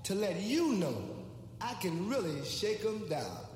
to let you know I can really shake 'em down.